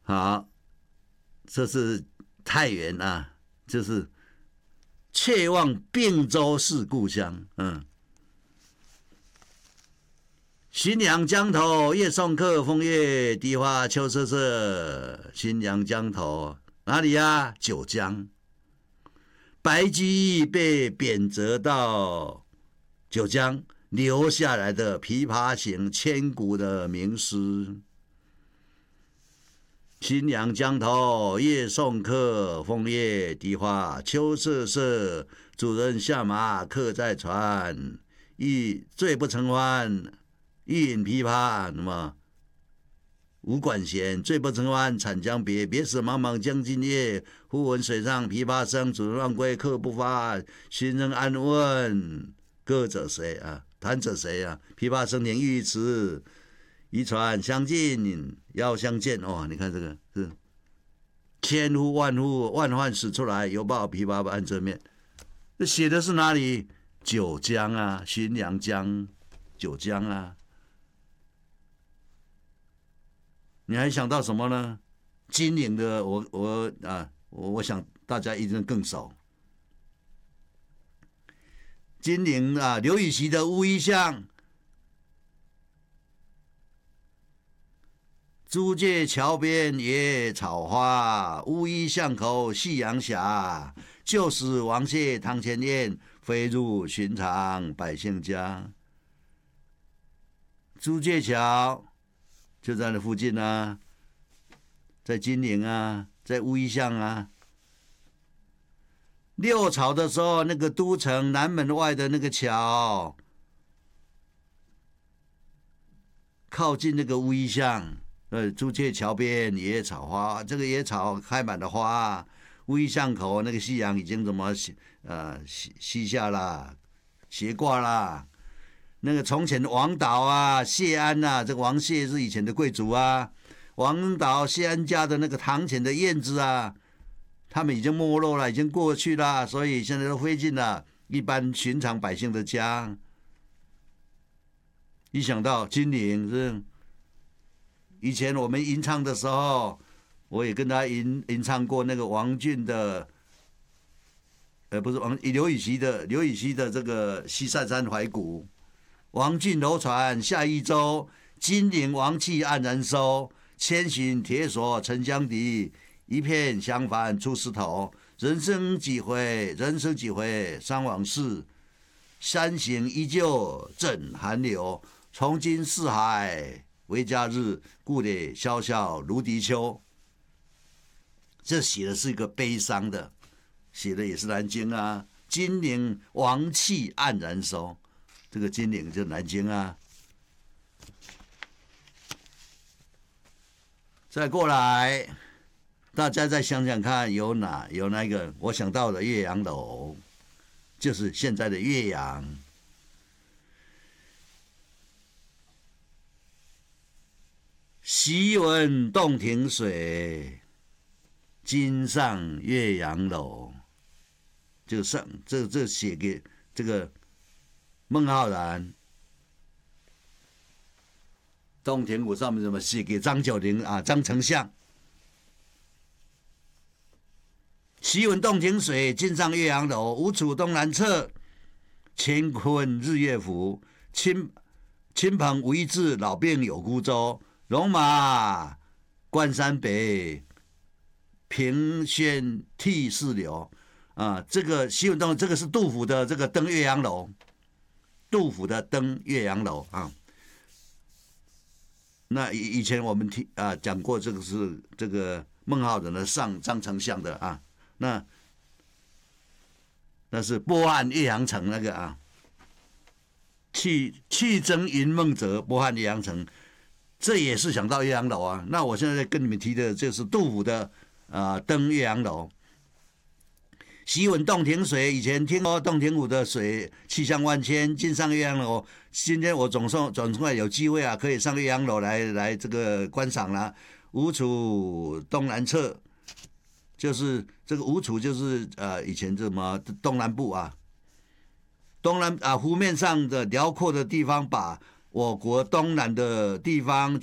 好，这是太原啊，就是妾望并州是故乡。浔阳江头夜送客，风月荻花秋瑟瑟。浔阳江头哪里呀？九江。白居易被贬谪到九江，留下来的《琵琶行》千古的名诗。浔阳江头夜送客，风月荻花秋瑟瑟。主人下马客在船，醉不成欢，欲饮琵琶。那么吴管弦，醉不成欢惨将别，别时茫茫江浸夜。忽闻水上琵琶声，主人忘归客不发。寻人安问，歌者谁啊？弹者谁啊？琵琶声停欲语迟，渔船相近要相见。哦，你看这个是千呼万呼，万唤始出来，犹抱琵琶半遮面。这写的是哪里？九江啊，浔阳江，九江啊。你还想到什么呢？金陵的，我想大家一定更熟。金陵啊，刘禹锡的乌衣巷，租界桥边野草花，乌衣巷口夕阳斜。旧时王谢堂前燕，飞入寻常百姓家。租界桥就在那附近啊，在金陵啊，在乌衣巷啊。六朝的时候，那个都城南门外的那个桥，靠近那个乌衣巷，租界桥边野草花，这个野草开满了花。乌衣巷口那个夕阳已经怎么西下啦，斜挂啦。那个从前王导啊、谢安啊，这个王谢是以前的贵族啊，王导、谢安家的那个堂前的燕子啊，他们已经没落了，已经过去了，所以现在都灰烬了。一般寻常百姓的家，一想到金陵是以前我们吟唱的时候，我也跟他吟唱过那个王俊的，不是刘禹锡的这个《西塞山怀古》。王浚楼船下益州，金陵王气黯然收。千寻铁锁沉香底，一片香帆出石头。人生几回伤往事，山行依旧枕寒流。从今四海为家日，故里萧萧如笛秋。这写的是一个悲伤的，写的也是南京啊。金陵王气黯然收，这个金陵就是南京啊。再过来，大家再想想看，有那个我想到的岳阳楼，就是现在的岳阳。习闻洞庭水，今上岳阳楼。这写给这个孟浩然。洞庭湖上面怎么写给张九龄啊？张丞相。习闻洞庭水，今上岳阳楼。吴楚东南坼，乾坤日月浮。亲朋无一字，老病有孤舟。戎马关山北，凭轩涕泗流。啊，这个习闻洞，这个是杜甫的这个登岳阳楼。杜甫的登岳阳楼啊。那以前我们讲过，这个是这个孟浩然的上张丞相的啊，那是波汉岳阳城那个啊，去征云梦泽，波汉岳阳城，这也是想到岳阳楼啊。那我现在跟你们提的就是杜甫的登岳阳楼。习闻洞庭水，以前听过洞庭湖的水气象万千，今上岳阳楼。今天我总算有机会啊，可以上岳阳楼来这个观赏了。吴楚东南坼，就是这个吴楚就是以前什么东南部啊，湖面上的辽阔的地方，把我国东南的地方